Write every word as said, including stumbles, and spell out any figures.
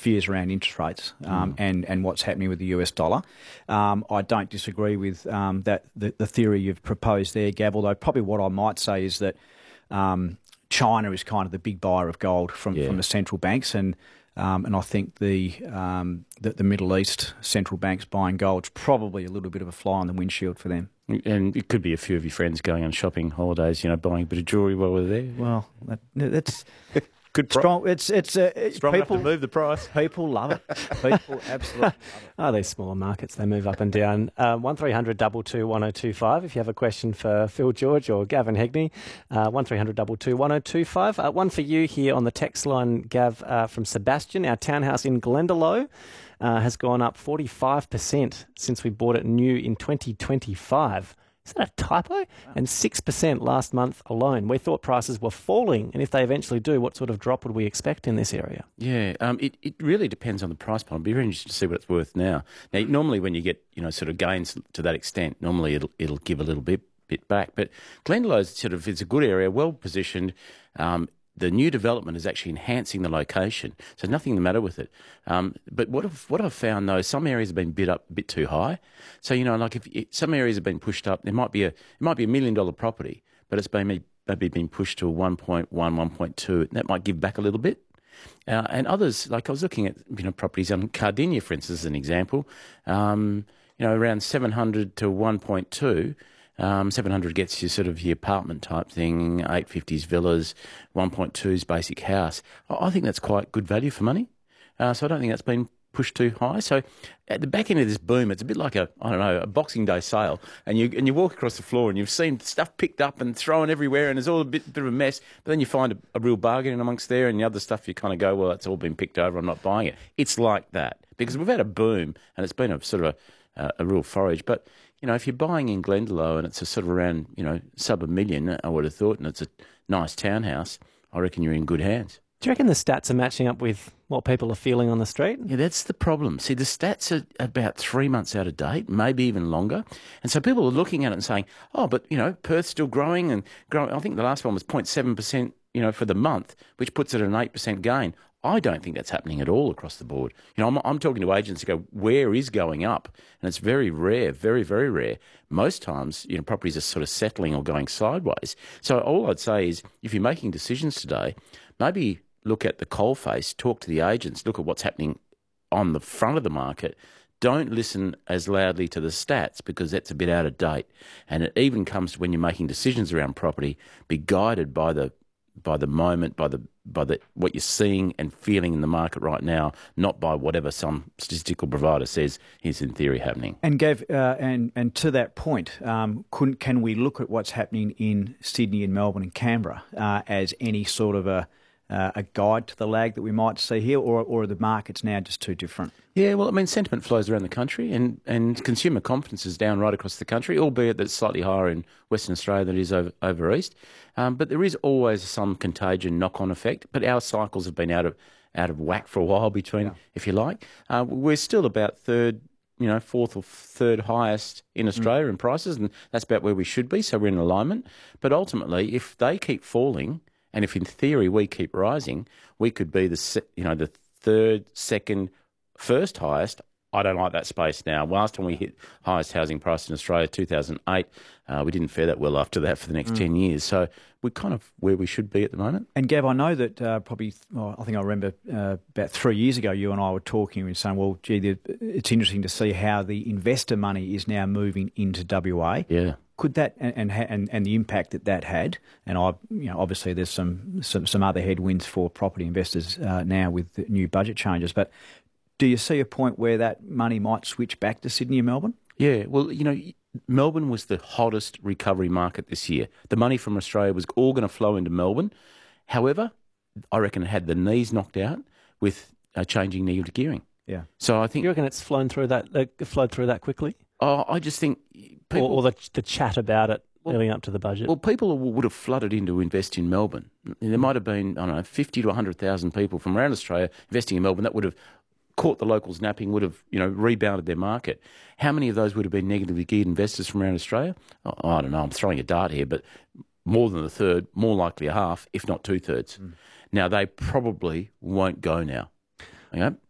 fears around interest rates um, mm. and, and what's happening with the U S dollar. Um, I don't disagree with um, that the, the theory you've proposed there, Gav, although probably what I might say is that um, China is kind of the big buyer of gold from, yeah. from the central banks, and um, and I think the, um, the the Middle East central banks buying gold's probably a little bit of a fly on the windshield for them. And it could be a few of your friends going on shopping holidays, you know, buying a bit of jewellery while we're there. Well, that, that's good. Pro- strong. It's it's uh, strong people, enough to move the price. People love it. People absolutely love it. Oh, these smaller markets, they move up and down. Um, one three hundred two two one oh two five. If you have a question for Phil George or Gavin Hegney, uh, one three hundred two two one oh two five. Uh, one for you here on the text line, Gav, uh, from Sebastian. Our townhouse in Glendalough uh, has gone up forty-five percent since we bought it new in twenty twenty-five. Is that a typo? Wow. And six percent last month alone. We thought prices were falling, and if they eventually do, what sort of drop would we expect in this area? Yeah, um, it, it really depends on the price point. It'd be very interesting to see what it's worth now. Now, normally when you get, you know, sort of gains to that extent, normally it'll it'll give a little bit bit back. But Glendalough sort of is a good area, well positioned. Um, The new development is actually enhancing the location, so nothing the matter with it. Um, but what I've, what I've found though, some areas have been bid up a bit too high. So you know, like if it, some areas have been pushed up, there might be a it might be a million dollar property, but it's been maybe been pushed to a one point one, one point two, and that might give back a little bit. Uh, and others, like I was looking at, you know, properties on Cardinia, for instance, as an example. Um, you know, around seven hundred to one point two. Um, seven hundred gets you sort of your apartment type thing, eight fifties villas, one point two is basic house. I think that's quite good value for money. Uh, so I don't think that's been pushed too high. So at the back end of this boom, it's a bit like a, I don't know, a Boxing Day sale. And you and you walk across the floor and you've seen stuff picked up and thrown everywhere and there's all a bit, bit of a mess. But then you find a, a real bargain in amongst there, and the other stuff you kind of go, well, it's all been picked over, I'm not buying it. It's like that because we've had a boom and it's been a sort of a, a real forage. But you know, if you're buying in Glendalough and it's a sort of around, you know, sub a million, I would have thought, and it's a nice townhouse, I reckon you're in good hands. Do you reckon the stats are matching up with what people are feeling on the street? Yeah, that's the problem. See, the stats are about three months out of date, maybe even longer. And so people are looking at it and saying, oh, but, you know, Perth's still growing and growing. I think the last one was zero point seven percent, you know, for the month, which puts it at an eight percent gain. I don't think that's happening at all across the board. You know, I'm, I'm talking to agents who go, where is going up? And it's very rare, very, very rare. Most times, you know, properties are sort of settling or going sideways. So all I'd say is if you're making decisions today, maybe look at the coalface, talk to the agents, look at what's happening on the front of the market. Don't listen as loudly to the stats because that's a bit out of date. And it even comes to when you're making decisions around property, be guided by the by the moment, by the by the what you're seeing and feeling in the market right now, not by whatever some statistical provider says is in theory happening. And Gav, uh, and and to that point, um, can can we look at what's happening in Sydney and Melbourne and Canberra uh, as any sort of a uh, a guide to the lag that we might see here, or or are the markets now just too different? Yeah, well, I mean, sentiment flows around the country, and, and consumer confidence is down right across the country, albeit that it's slightly higher in Western Australia than it is over, over East. Um, but there is always some contagion knock-on effect. But our cycles have been out of out of whack for a while between, yeah. if you like. Uh, we're still about third, you know, fourth or third highest in Australia mm. in prices, and that's about where we should be, so we're in alignment. But ultimately, if they keep falling, and if in theory we keep rising, we could be the, you know, the third, second, first highest. I don't like that space now. Last time we hit highest housing price in Australia, two thousand eight, uh, we didn't fare that well after that for the next mm. ten years. So we're kind of where we should be at the moment. And Gav, I know that uh, probably, well, I think I remember uh, about three years ago, you and I were talking and saying, well, gee, the, it's interesting to see how the investor money is now moving into W A. Yeah. Could that and and and the impact that that had, and I, you know, obviously there's some some, some other headwinds for property investors uh, now with the new budget changes, but do you see a point where that money might switch back to Sydney and Melbourne? Yeah, well, you know, Melbourne was the hottest recovery market this year. The money from Australia was all going to flow into Melbourne. However, I reckon it had the knees knocked out with uh, changing negative gearing. Yeah. So I think you reckon it's flown through that uh, flowed through that quickly? Oh, I just think people, or, or the the chat about it well, leading up to the budget. Well, people would have flooded in to invest in Melbourne. There might have been, I don't know, fifty to a hundred thousand people from around Australia investing in Melbourne. That would have caught the locals napping, would have, you know, rebounded their market. How many of those would have been negatively geared investors from around Australia? Oh, I don't know, I'm throwing a dart here, but more than a third, more likely a half, if not two-thirds. Mm. Now, they probably won't go now. Okay?